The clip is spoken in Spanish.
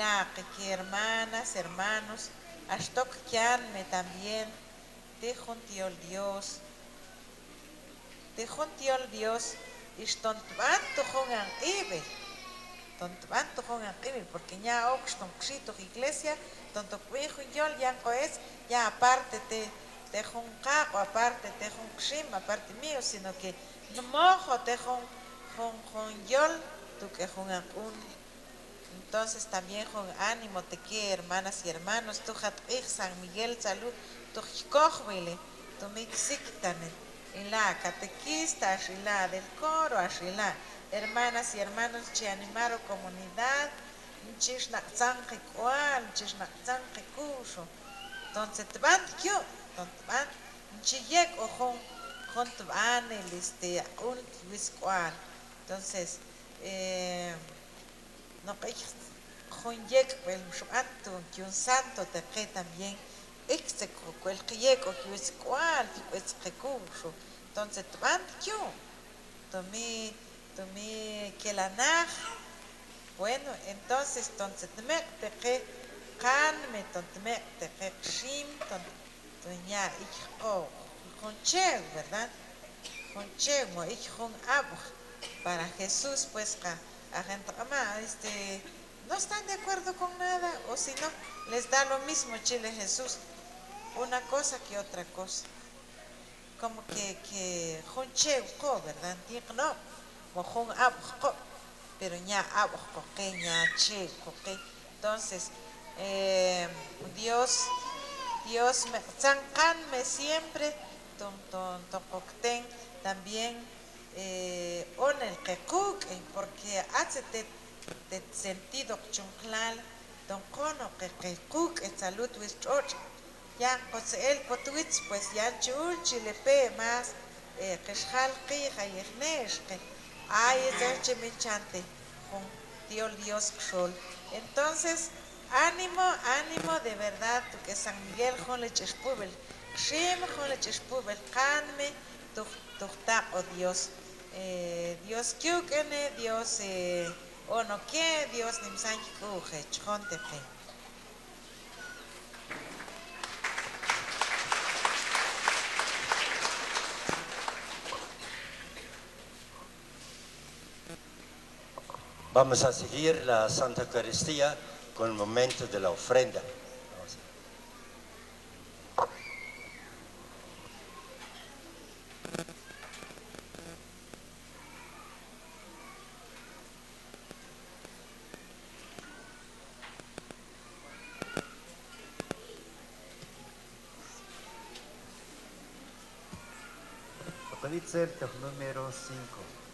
la que hermanas, hermanos, ashtok me también, tejun tiol Dios, ishtontban tojongan ibel, tontban tojongan ibel, porque ya oxton xito iglesia, tonto cuijo yol ya es, ya aparte tejun caco, aparte tejun xim, aparte mío, sino que no mojo tejun yol, tu que jungan un. Entonces también con ánimo te quiero, hermanas y hermanos, tu San Miguel salud, tu jicojvile, tu mixictanen, y la catequista, y la del coro, y la hermanas y hermanos, che animaron comunidad, chishna zanque cual, chishna zanque cuso. Entonces te van yo, van, chiyek o con tu van el un cual. Entonces, no Jonyek el Shuanto, que un santo te que también execo, el quieco, que es cual, que es recurso. Entonces, van yo, tomé que la naj, bueno, entonces, te que canme, te que shim, ya, hijo, conche, ¿verdad? Conche, mo, hijo, abo, para Jesús, pues, a gente, no están de acuerdo con nada, o si no, les da lo mismo Chile Jesús, una cosa que otra cosa. Como que jonche ko, ¿verdad? No, mojón abujo, pero ya abujo, que ya che, que. Entonces, Dios me zancanme siempre, ton cocten también on el que porque hace de sentido chunklal, don cono que cook en salud wis church. Ya, pues él potwitz, pues ya chul chilepe más, que shal qija y que ay, es el chimichante, con Dios sol. Entonces, ánimo de verdad, tu que San Miguel con le chespubel, shim con le chespubel, canme, tu o Dios. Dios kiukene, Dios o no que, Dios nimsan kuje, chontepe. Vamos a seguir la Santa Eucaristía con el momento de la ofrenda. Apocalipsis número 5.